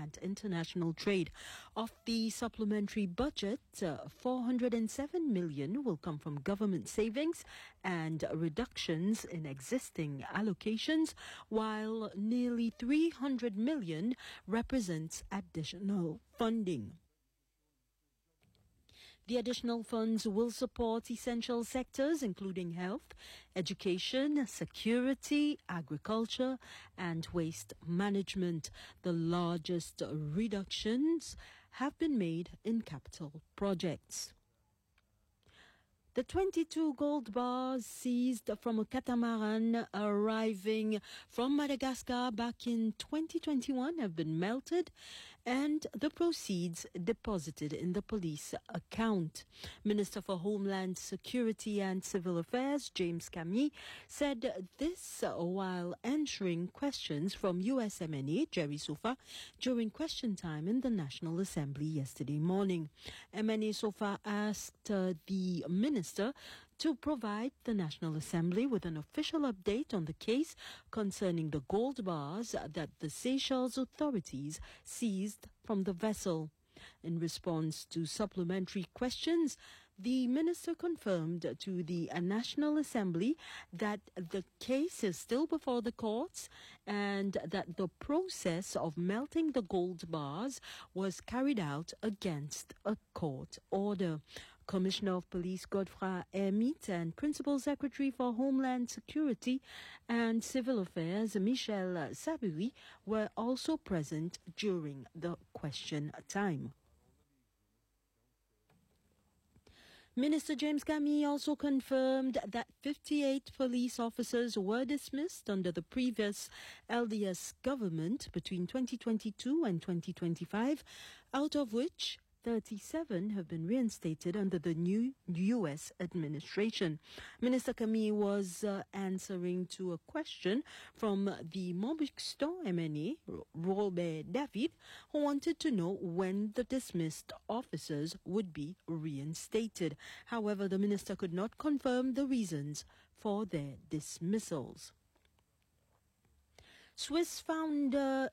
and international trade. Of the supplementary budget, 407 million will come from government savings and reductions in existing allocations, while nearly 300 million represents additional funding. The additional funds will support essential sectors including health, education, security, agriculture, and waste management. The largest reductions have been made in capital projects. The 22 gold bars seized from a catamaran arriving from Madagascar back in 2021 have been melted and the proceeds deposited in the police account. Minister for Homeland Security and Civil Affairs, James Kami, said this while answering questions from USMNA, Jerry Sofa, during question time in the National Assembly yesterday morning. MNA Sofa asked the minister to provide the National Assembly with an official update on the case concerning the gold bars that the Seychelles authorities seized from the vessel. In response to supplementary questions, the minister confirmed to the National Assembly that the case is still before the courts and that the process of melting the gold bars was carried out against a court order. Commissioner of Police Godfrey Hermite and Principal Secretary for Homeland Security and Civil Affairs Michel Saburi were also present during the question time. Minister James Kami also confirmed that 58 police officers were dismissed under the previous LDS government between 2022 and 2025, out of which 37 have been reinstated under the new U.S. administration. Minister Kami was answering to a question from the Montbrixton MNA, Robert David, who wanted to know when the dismissed officers would be reinstated. However, the minister could not confirm the reasons for their dismissals. Swiss-founded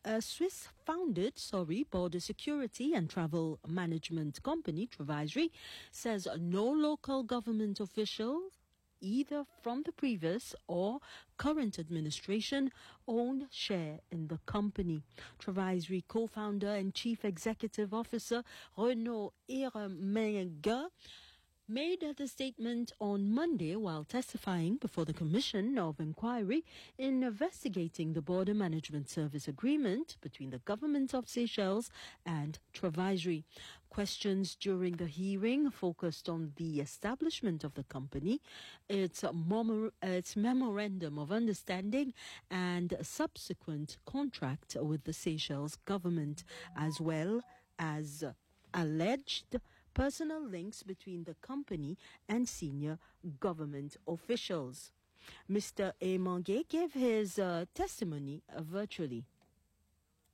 border security and travel management company Travaiserie says no local government official, either from the previous or current administration, own share in the company. Travaiserie co-founder and chief executive officer Renaud Ermenga made the statement on Monday while testifying before the Commission of Inquiry in investigating the Border Management Service Agreement between the government of Seychelles and Travaiserie. Questions during the hearing focused on the establishment of the company, its memorandum of understanding and subsequent contract with the Seychelles government, as well as alleged personal links between the company and senior government officials. Mr. Emangue gave his testimony virtually.